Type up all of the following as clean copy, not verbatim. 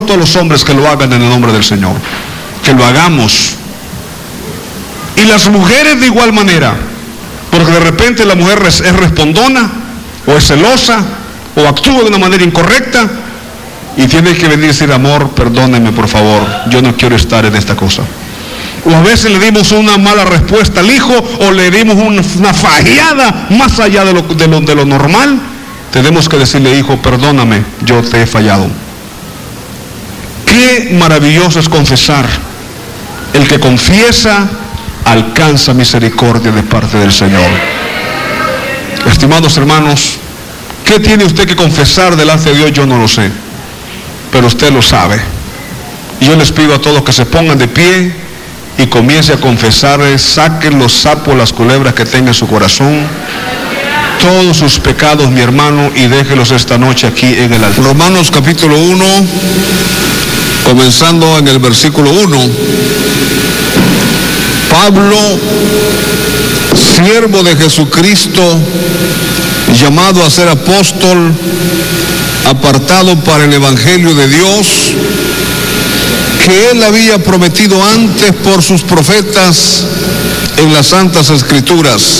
exhorto a los hombres que lo hagan en el nombre del Señor, que lo hagamos. Y las mujeres de igual manera, porque de repente la mujer es respondona, o es celosa, o actúa de una manera incorrecta, y tiene que venir y decir: amor, perdóneme por favor, yo no quiero estar en esta cosa. O a veces le dimos una mala respuesta al hijo, o le dimos una fajeada más allá de lo normal. Tenemos que decirle: hijo, perdóname, yo te he fallado. Qué maravilloso es confesar. El que confiesa alcanza misericordia de parte del Señor. Estimados hermanos, ¿qué tiene usted que confesar delante de Dios? Yo no lo sé, pero usted lo sabe. Y yo les pido a todos que se pongan de pie y comience a confesar. Saquen los sapos, las culebras que tenga en su corazón, todos sus pecados, mi hermano, y déjelos esta noche aquí en el altar. Romanos capítulo 1, comenzando en el versículo 1. Pablo, siervo de Jesucristo, llamado a ser apóstol, apartado para el evangelio de Dios, que él había prometido antes por sus profetas en las santas escrituras,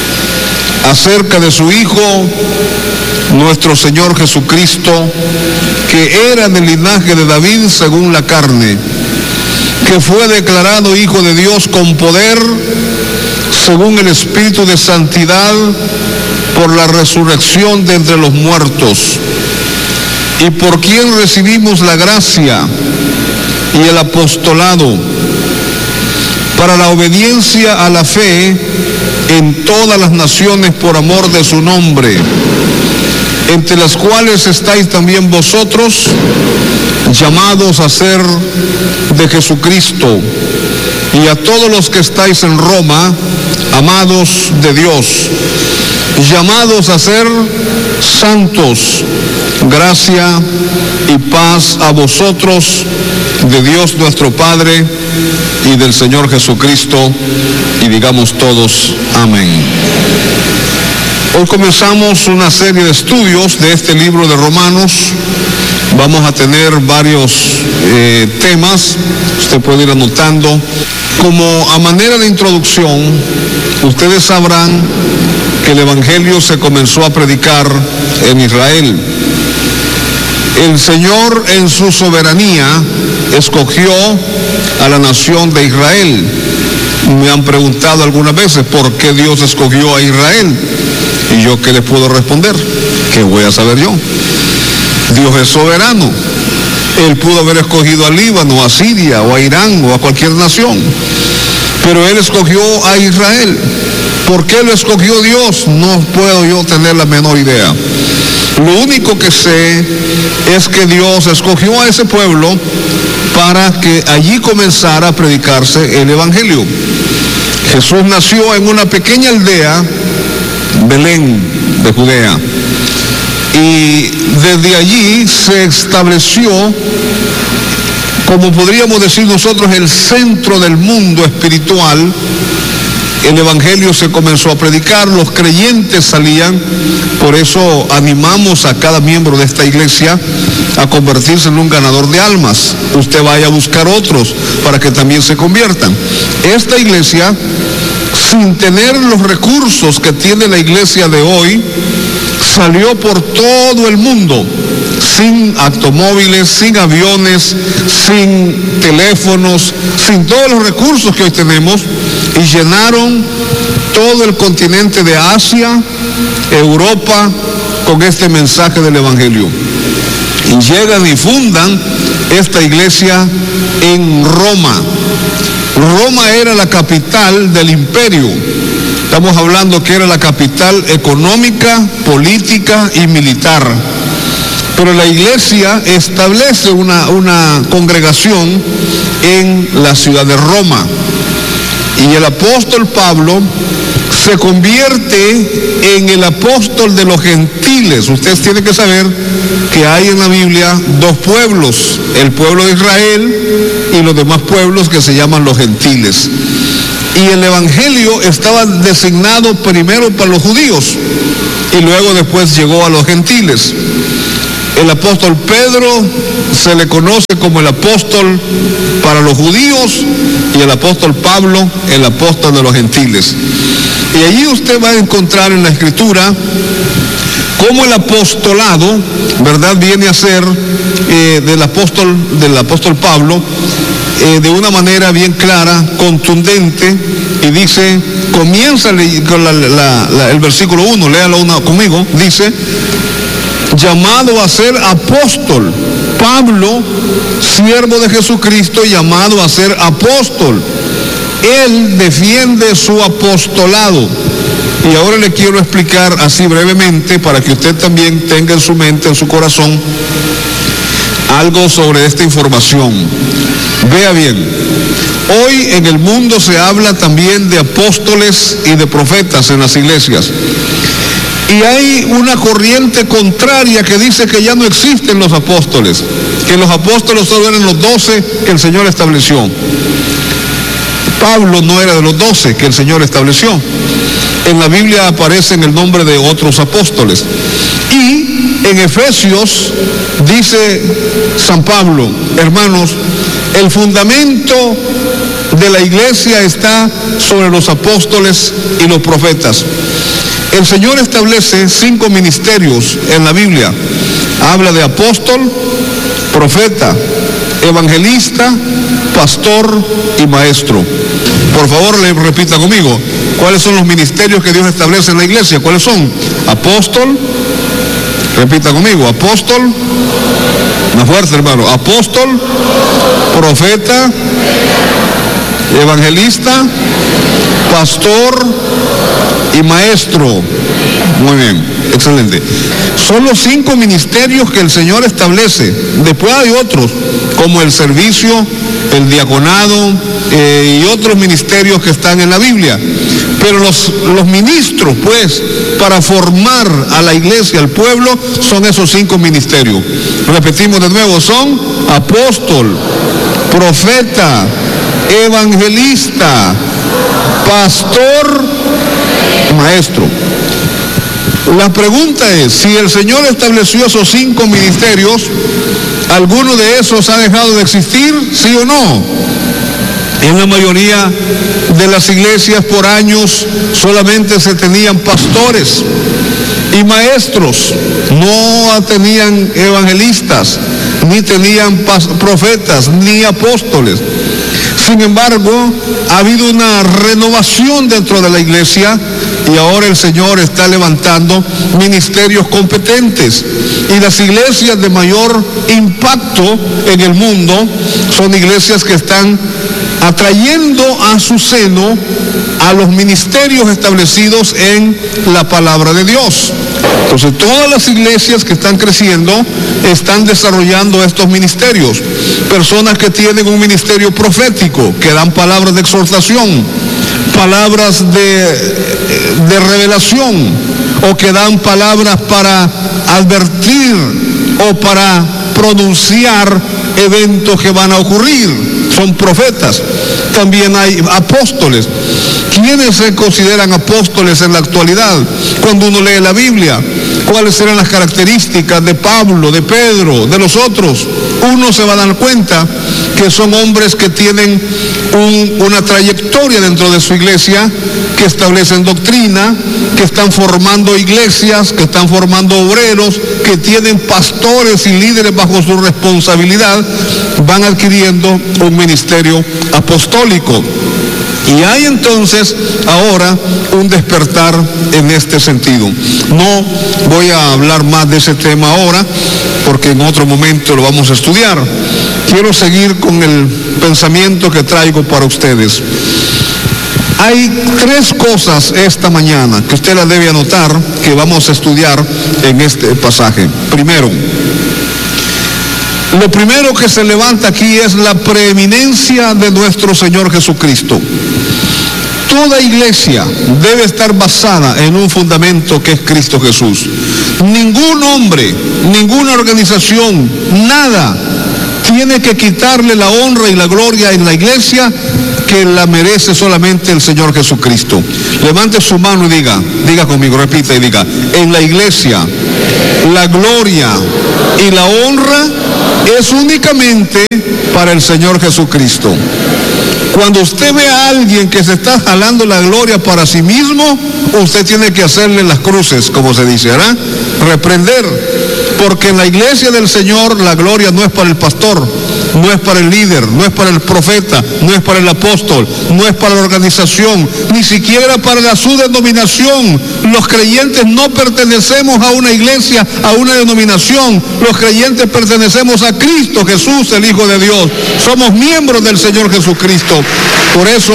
acerca de su Hijo, nuestro Señor Jesucristo, que era del linaje de David según la carne, que fue declarado Hijo de Dios con poder, según el Espíritu de santidad, por la resurrección de entre los muertos, y por quien recibimos la gracia y el apostolado, para la obediencia a la fe en todas las naciones por amor de su nombre, entre las cuales estáis también vosotros, llamados a ser de Jesucristo, y a todos los que estáis en Roma, amados de Dios, llamados a ser santos. Gracia y paz a vosotros, de Dios nuestro Padre y del Señor Jesucristo, y digamos todos amén. Hoy comenzamos una serie de estudios de este libro de Romanos. Vamos a tener varios temas, usted puede ir anotando. Como a manera de introducción, ustedes sabrán que el Evangelio se comenzó a predicar en Israel. El Señor en su soberanía escogió a la nación de Israel. Me han preguntado algunas veces por qué Dios escogió a Israel. ¿Y yo qué les puedo responder? ¿Qué voy a saber yo? Dios es soberano. Él pudo haber escogido a Líbano, a Siria, o a Irán, o a cualquier nación. Pero Él escogió a Israel. ¿Por qué lo escogió Dios? No puedo yo tener la menor idea. Lo único que sé es que Dios escogió a ese pueblo para que allí comenzara a predicarse el Evangelio. Jesús nació en una pequeña aldea, Belén, de Judea. Y desde allí se estableció, como podríamos decir nosotros, el centro del mundo espiritual. El Evangelio se comenzó a predicar, los creyentes salían. Por eso animamos a cada miembro de esta iglesia a convertirse en un ganador de almas. Usted vaya a buscar otros para que también se conviertan. Esta iglesia, sin tener los recursos que tiene la iglesia de hoy, salió por todo el mundo, sin automóviles, sin aviones, sin teléfonos, sin todos los recursos que hoy tenemos, y llenaron todo el continente de Asia, Europa, con este mensaje del Evangelio. Y llegan y fundan esta iglesia en Roma. Roma era la capital del imperio. Estamos hablando que era la capital económica, política y militar. Pero la iglesia establece una congregación en la ciudad de Roma. Y el apóstol Pablo se convierte en el apóstol de los gentiles. Ustedes tienen que saber que hay en la Biblia dos pueblos, el pueblo de Israel y los demás pueblos que se llaman los gentiles. Y el Evangelio estaba designado primero para los judíos y luego después llegó a los gentiles. El apóstol Pedro se le conoce como el apóstol para los judíos y el apóstol Pablo el apóstol de los gentiles. Y allí usted va a encontrar en la Escritura cómo el apostolado, ¿verdad?, viene a ser del apóstol Pablo de una manera bien clara, contundente, y dice, comienza con el versículo 1, léalo conmigo, dice, llamado a ser apóstol, Pablo, siervo de Jesucristo, llamado a ser apóstol. Él defiende su apostolado. Y ahora le quiero explicar así brevemente, para que usted también tenga en su mente, en su corazón, algo sobre esta información. Vea bien, hoy en el mundo se habla también de apóstoles y de profetas en las iglesias. Y hay una corriente contraria que dice que ya no existen los apóstoles, que los apóstoles solo eran los 12 que el Señor estableció. Pablo no era de los 12 que el Señor estableció. En la Biblia aparecen el nombre de otros apóstoles. Y en Efesios dice San Pablo, hermanos, el fundamento de la iglesia está sobre los apóstoles y los profetas. El Señor establece 5 ministerios en la Biblia. Habla de apóstol, profeta, evangelista, pastor y maestro. Por favor, le repita conmigo, ¿cuáles son los ministerios que Dios establece en la iglesia? ¿Cuáles son? Apóstol, repita conmigo, apóstol, más fuerte, hermano, apóstol, profeta, evangelista, pastor y maestro. Muy bien, excelente. Son los 5 ministerios que el Señor establece. Después hay otros, como el servicio, el diaconado y otros ministerios que están en la Biblia. Pero los ministros, pues, para formar a la iglesia, al pueblo, son esos 5 ministerios. Repetimos de nuevo, son apóstol, profeta, evangelista, pastor, maestro. La pregunta es, si el Señor estableció esos 5 ministerios, ¿alguno de esos ha dejado de existir? ¿Sí o no? En la mayoría de las iglesias por años solamente se tenían pastores y maestros, no tenían evangelistas, ni tenían profetas, ni apóstoles. Sin embargo, ha habido una renovación dentro de la iglesia y ahora el Señor está levantando ministerios competentes. Y las iglesias de mayor impacto en el mundo son iglesias que están atrayendo a su seno a los ministerios establecidos en la palabra de Dios. Entonces, todas las iglesias que están creciendo están desarrollando estos ministerios. Personas que tienen un ministerio profético, que dan palabras de exhortación, palabras de revelación, o que dan palabras para advertir o para pronunciar eventos que van a ocurrir. Son profetas. También hay apóstoles. ¿Quiénes se consideran apóstoles en la actualidad? Cuando uno lee la Biblia, ¿cuáles eran las características de Pablo, de Pedro, de los otros? Uno se va a dar cuenta que son hombres que tienen una trayectoria dentro de su iglesia, que establecen doctrina, que están formando iglesias, que están formando obreros, que tienen pastores y líderes bajo su responsabilidad, van adquiriendo un ministerio apostólico. Y hay entonces ahora un despertar en este sentido. No voy a hablar más de ese tema ahora, porque en otro momento lo vamos a estudiar. Quiero seguir con el pensamiento que traigo para ustedes. Hay 3 cosas esta mañana que usted las debe anotar, que vamos a estudiar en este pasaje. Primero, lo primero que se levanta aquí es la preeminencia de nuestro Señor Jesucristo. Toda iglesia debe estar basada en un fundamento que es Cristo Jesús. Ningún hombre, ninguna organización, nada tiene que quitarle la honra y la gloria en la iglesia que la merece solamente el Señor Jesucristo. Levante su mano y diga conmigo, repita y diga: en la iglesia, la gloria y la honra es únicamente para el Señor Jesucristo. Cuando usted ve a alguien que se está jalando la gloria para sí mismo, usted tiene que hacerle las cruces, como se dice, ¿verdad? Reprender. Porque en la iglesia del Señor la gloria no es para el pastor, no es para el líder, no es para el profeta, no es para el apóstol, no es para la organización, ni siquiera para su denominación. Los creyentes no pertenecemos a una iglesia, a una denominación. Los creyentes pertenecemos a Cristo Jesús, el Hijo de Dios. Somos miembros del Señor Jesucristo. Por eso,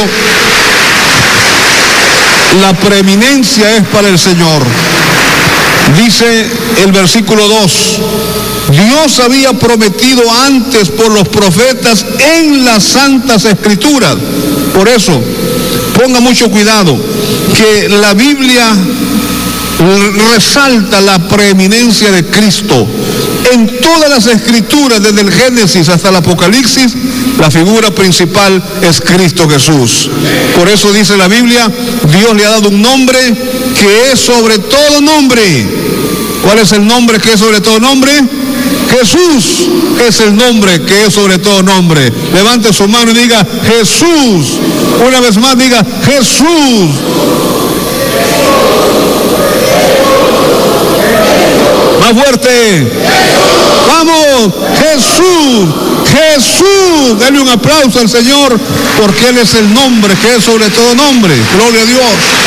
la preeminencia es para el Señor. Dice el versículo 2, Dios había prometido antes por los profetas en las Santas Escrituras. Por eso, ponga mucho cuidado, que la Biblia resalta la preeminencia de Cristo. En todas las Escrituras, desde el Génesis hasta el Apocalipsis, la figura principal es Cristo Jesús. Por eso dice la Biblia, Dios le ha dado un nombre que es sobre todo nombre. ¿Cuál es el nombre que es sobre todo nombre? Jesús es el nombre que es sobre todo nombre. Levante su mano y diga Jesús. Una vez más diga Jesús. Más fuerte. Vamos, Jesús. Jesús. Denle un aplauso al Señor, porque Él es el nombre que es sobre todo nombre. Gloria a Dios.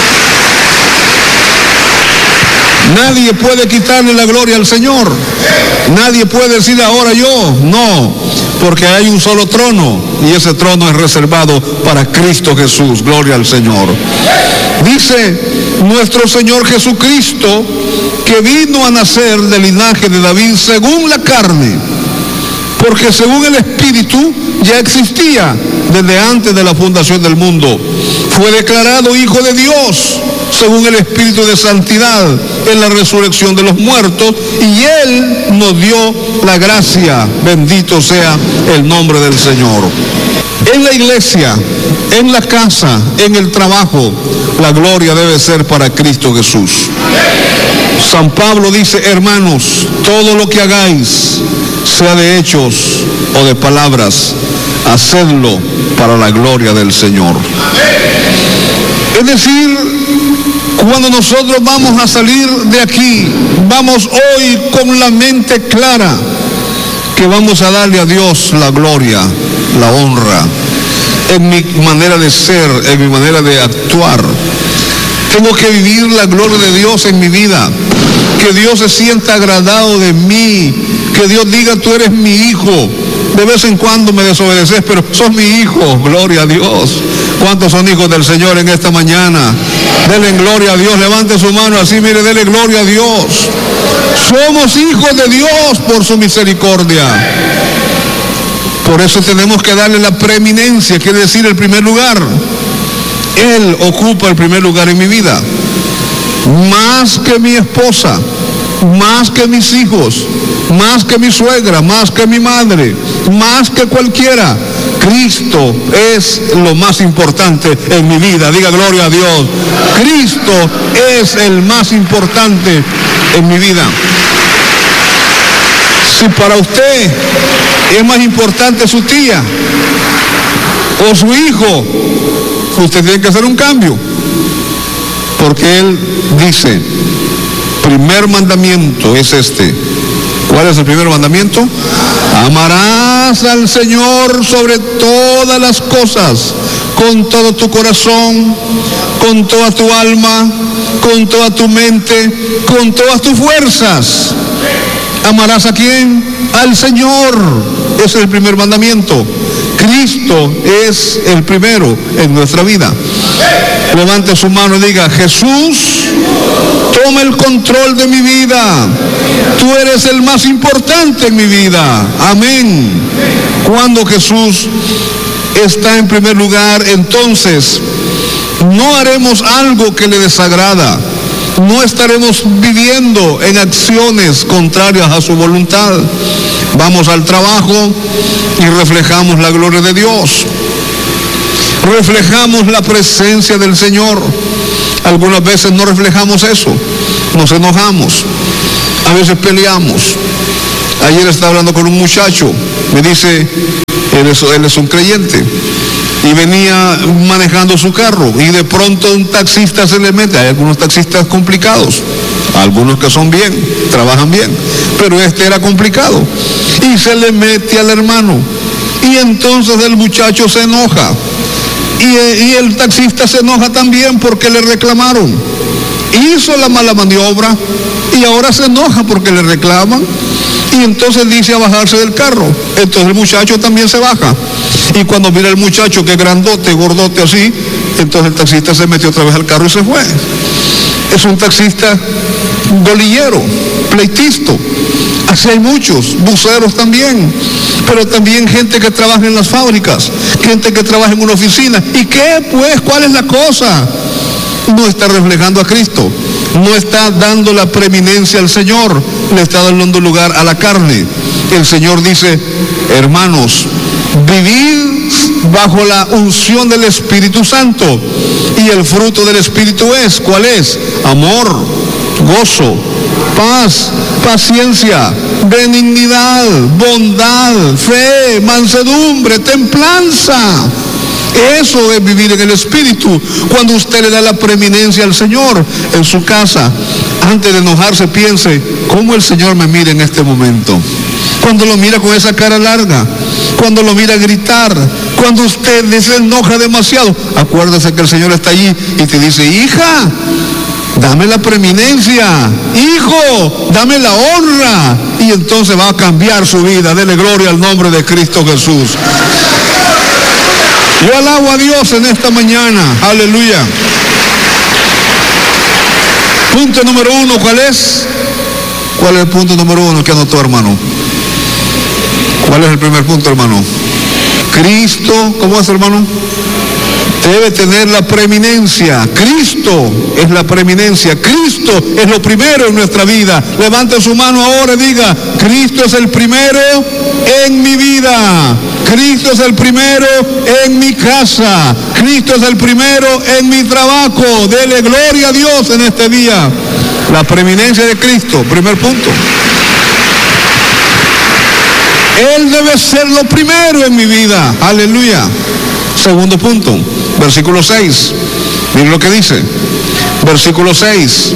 Nadie puede quitarle la gloria al Señor. Nadie puede decir ahora yo. No, porque hay un solo trono y ese trono es reservado para Cristo Jesús. Gloria al Señor. Dice nuestro Señor Jesucristo que vino a nacer del linaje de David según la carne, porque según el Espíritu ya existía desde antes de la fundación del mundo. Fue declarado Hijo de Dios según el Espíritu de Santidad en la resurrección de los muertos, y Él nos dio la gracia. Bendito sea el nombre del Señor. En la iglesia, en la casa, en el trabajo, la gloria debe ser para Cristo Jesús. San Pablo dice: hermanos, todo lo que hagáis, sea de hechos o de palabras, hacedlo para la gloria del Señor. Es decir, cuando nosotros vamos a salir de aquí, vamos hoy con la mente clara que vamos a darle a Dios la gloria, la honra, en mi manera de ser, en mi manera de actuar. Tengo que vivir la gloria de Dios en mi vida, que Dios se sienta agradado de mí, que Dios diga: tú eres mi hijo. De vez en cuando me desobedeces, pero sos mi hijo. Gloria a Dios. ¿Cuántos son hijos del Señor en esta mañana? Denle gloria a Dios. Levante su mano así, mire, denle gloria a Dios. Somos hijos de Dios por su misericordia. Por eso tenemos que darle la preeminencia, quiere decir el primer lugar. Él ocupa el primer lugar en mi vida. Más que mi esposa, más que mis hijos, más que mi suegra, más que mi madre, más que cualquiera. Cristo es lo más importante en mi vida. Diga gloria a Dios. Cristo es el más importante en mi vida. Si para usted es más importante su tía o su hijo, usted tiene que hacer un cambio. Porque Él dice, primer mandamiento es este. ¿Cuál es el primer mandamiento? Amarás al Señor sobre todas las cosas, con todo tu corazón, con toda tu alma, con toda tu mente, con todas tus fuerzas. ¿Amarás a quién? Al Señor. Ese es el primer mandamiento. Cristo es el primero en nuestra vida. Levante su mano y diga: Jesús, toma el control de mi vida. Tú eres el más importante en mi vida. Amén. Cuando Jesús está en primer lugar, entonces no haremos algo que le desagrada. No estaremos viviendo en acciones contrarias a su voluntad. Vamos al trabajo y reflejamos la gloria de Dios. reflejamos la presencia del Señor. Algunas veces no reflejamos eso, nos enojamos, a veces peleamos. Ayer estaba hablando con un muchacho, me dice, él es un creyente, y venía manejando su carro, y de pronto un taxista se le mete. Hay algunos taxistas complicados, algunos que son bien, trabajan bien, pero este era complicado, y se le mete al hermano, y entonces el muchacho se enoja, y el taxista se enoja también porque le reclamaron. Hizo la mala maniobra y ahora se enoja porque le reclaman, y entonces dice a bajarse del carro. Entonces el muchacho también se baja, y cuando mira el muchacho que es grandote, gordote así, entonces el taxista se metió otra vez al carro y se fue. Es un taxista golillero, pleitisto. Así hay muchos, buceros también, pero también gente que trabaja en las fábricas, gente que trabaja en una oficina. ¿Y qué pues? ¿Cuál es la cosa? No está reflejando a Cristo, no está dando la preeminencia al Señor, le está dando lugar a la carne. El Señor dice, hermanos, vivid bajo la unción del Espíritu Santo, y el fruto del Espíritu es, ¿cuál es? Amor, gozo, paz, paciencia, benignidad, bondad, fe, mansedumbre, templanza. Eso es vivir en el Espíritu. Cuando usted le da la preeminencia al Señor en su casa, antes de enojarse, piense, ¿cómo el Señor me mira en este momento? Cuando lo mira con esa cara larga, cuando lo mira gritar, cuando usted se enoja demasiado, acuérdese que el Señor está allí y te dice, hija, dame la preeminencia, hijo, dame la honra, y entonces va a cambiar su vida. Dele gloria al nombre de Cristo Jesús. Yo alabo a Dios en esta mañana, aleluya. Punto número 1, ¿cuál es? ¿Cuál es el punto número 1 que anotó, hermano? ¿Cuál es el primer punto, hermano? Cristo, ¿cómo es, hermano? Debe tener la preeminencia. Cristo es la preeminencia. Cristo es lo primero en nuestra vida. Levante su mano ahora y diga, Cristo es el primero en mi vida. Cristo es el primero en mi casa. Cristo es el primero en mi trabajo. Dele gloria a Dios en este día. La preeminencia de Cristo, primer punto. Él debe ser lo primero en mi vida. Aleluya. Segundo punto, versículo 6. Miren lo que dice. Versículo 6.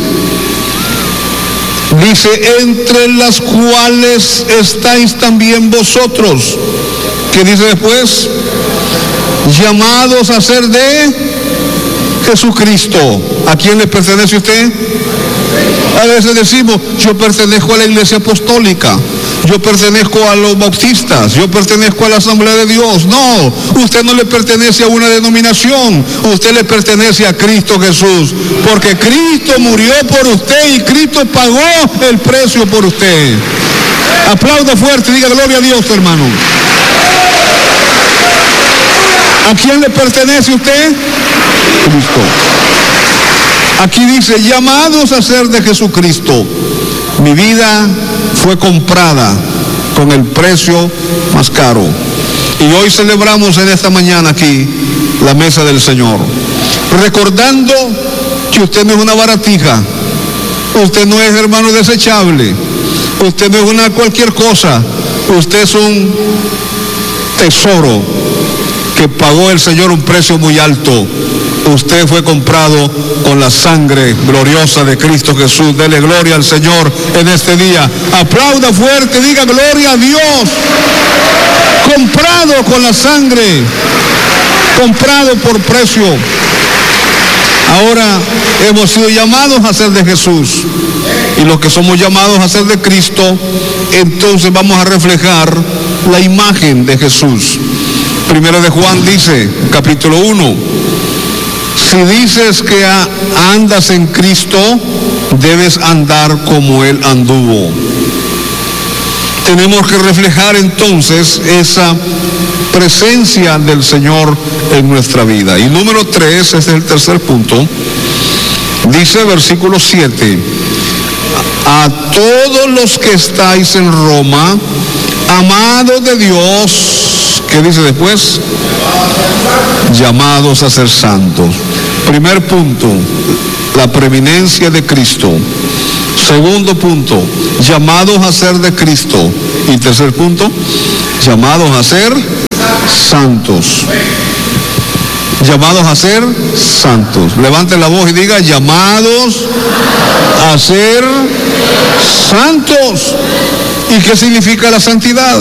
Dice, entre las cuales estáis también vosotros. ¿Qué dice después? Llamados a ser de Jesucristo. ¿A quién le pertenece usted? A veces decimos, yo pertenezco a la iglesia apostólica, yo pertenezco a los bautistas, yo pertenezco a la Asamblea de Dios. No, usted no le pertenece a una denominación, usted le pertenece a Cristo Jesús, porque Cristo murió por usted y Cristo pagó el precio por usted. Aplauda fuerte, diga gloria a Dios, hermano. ¿A quién le pertenece usted? Cristo. Aquí dice, llamados a ser de Jesucristo. Mi vida fue comprada con el precio más caro. Y hoy celebramos en esta mañana aquí la mesa del Señor, recordando que usted no es una baratija, usted no es, hermano, desechable, usted no es una cualquier cosa, usted es un tesoro que pagó el Señor un precio muy alto. Usted fue comprado con la sangre gloriosa de Cristo Jesús. Dele gloria al Señor en este día. Aplauda fuerte, diga gloria a Dios. Comprado con la sangre, comprado por precio. Ahora hemos sido llamados a ser de Jesús. Y los que somos llamados a ser de Cristo, entonces vamos a reflejar la imagen de Jesús. Primero de Juan dice, capítulo 1, si dices que andas en Cristo, debes andar como Él anduvo. Tenemos que reflejar entonces esa presencia del Señor en nuestra vida. Y número 3, ese es el tercer punto, dice versículo 7, a todos los que estáis en Roma, amados de Dios, ¿qué dice después? llamados a ser santos. Primer punto, la preeminencia de Cristo. Segundo punto, llamados a ser de Cristo. Y tercer punto, llamados a ser santos. Llamados a ser santos. Levanten la voz y diga, llamados a ser santos. ¿Y qué significa la santidad?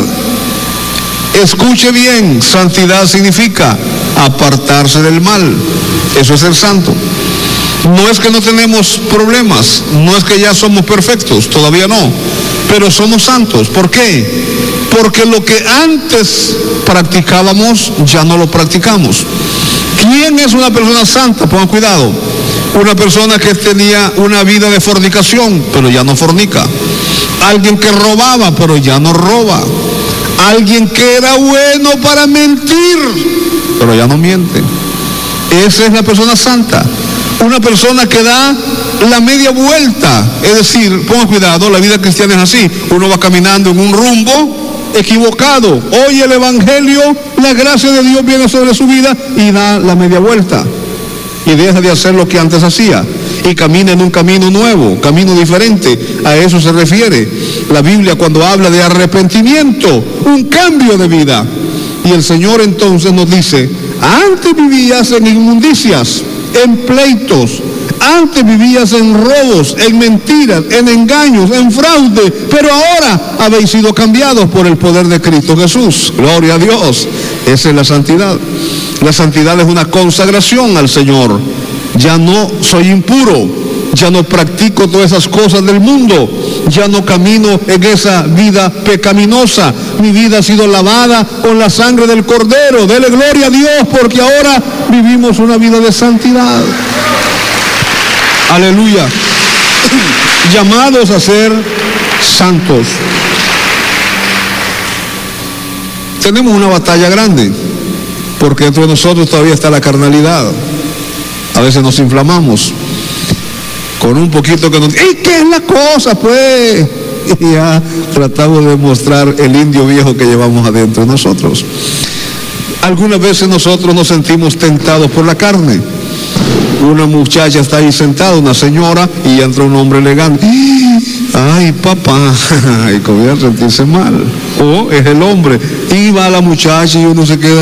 Escuche bien, santidad significa apartarse del mal. Eso es ser santo. No es que no tenemos problemas, no es que ya somos perfectos, todavía no, pero somos santos. ¿Por qué? Porque lo que antes practicábamos, ya no lo practicamos. ¿Quién es una persona santa? Pongan cuidado. Una persona que tenía una vida de fornicación, pero ya no fornica. Alguien que robaba, pero ya no roba. Alguien que era bueno para mentir, pero ya no miente. Esa es la persona santa. Una persona que da la media vuelta. Es decir, pongan cuidado, la vida cristiana es así. Uno va caminando en un rumbo equivocado. Oye el evangelio, la gracia de Dios viene sobre su vida y da la media vuelta. Y deja de hacer lo que antes hacía. Y camina en un camino nuevo, camino diferente. A eso se refiere la Biblia cuando habla de arrepentimiento, un cambio de vida. Y el Señor entonces nos dice, antes vivías en inmundicias, en pleitos, antes vivías en robos, en mentiras, en engaños, en fraude, pero ahora habéis sido cambiados por el poder de Cristo Jesús. Gloria a Dios. Esa es la santidad. La santidad es una consagración al Señor. Ya no soy impuro, ya no practico todas esas cosas del mundo, ya no camino en esa vida pecaminosa. Mi vida ha sido lavada con la sangre del Cordero. Dele gloria a Dios, porque ahora vivimos una vida de santidad. Aleluya. Llamados a ser santos. Tenemos una batalla grande, porque dentro de nosotros todavía está la carnalidad. A veces nos inflamamos con un poquito que nos... ¿Y qué es la cosa, pues? Y ya tratamos de mostrar el indio viejo que llevamos adentro de nosotros. Algunas veces nosotros nos sentimos tentados por la carne. Una muchacha está ahí sentada, una señora, y entra un hombre elegante. Ay, papá, y comienza a sentirse mal. O es el hombre, y va la muchacha y uno se queda...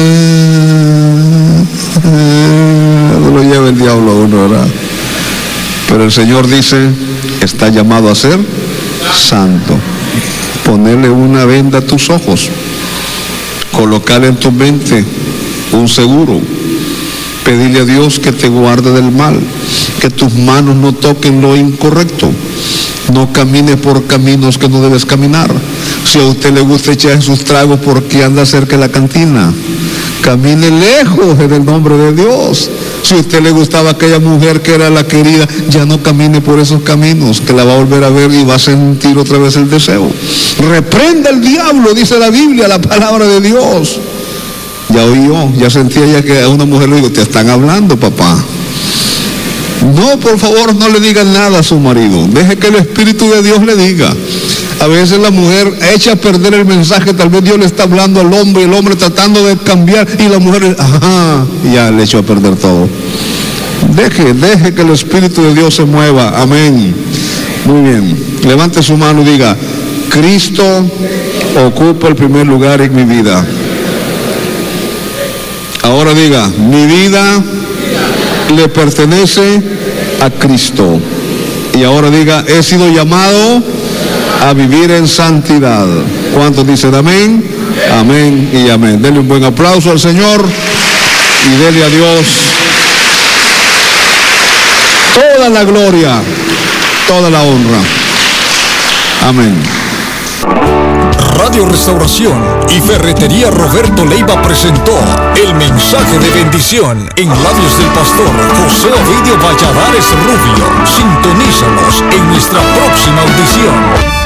no lo lleva el diablo a uno, ¿verdad? Pero el Señor dice, está llamado a ser santo. Ponerle una venda a tus ojos, colocarle en tu mente un seguro, pedirle a Dios que te guarde del mal, que tus manos no toquen lo incorrecto, no camines por caminos que no debes caminar. Si a usted le gusta echar sus tragos, ¿por qué anda cerca de la cantina? Camine lejos en el nombre de Dios. Si a usted le gustaba aquella mujer que era la querida, ya no camine por esos caminos, que la va a volver a ver y va a sentir otra vez el deseo. Reprenda al diablo, dice la Biblia, la palabra de Dios. Ya oyó, ya sentía ya que a una mujer le digo, te están hablando, papá. No, por favor, no le digan nada a su marido. Deje que el Espíritu de Dios le diga. A veces la mujer echa a perder el mensaje, tal vez Dios le está hablando al hombre, el hombre tratando de cambiar, y la mujer, ya le echó a perder todo. Deje que el Espíritu de Dios se mueva. Amén. Muy bien. Levante su mano y diga, Cristo ocupa el primer lugar en mi vida. Ahora diga, mi vida le pertenece a Cristo. Y ahora diga, he sido llamado a vivir en santidad. ¿Cuántos dicen amén? Amén y amén. Denle un buen aplauso al Señor y denle a Dios toda la gloria, toda la honra. Amén. Radio Restauración y Ferretería Roberto Leiva presentó el mensaje de bendición en labios del pastor José Ovidio Valladares Rubio. Sintonízanos en nuestra próxima audición.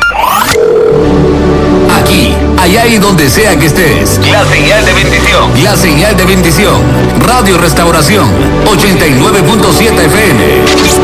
Aquí, allá y donde sea que estés. La señal de bendición. La señal de bendición. Radio Restauración 89.7 FM.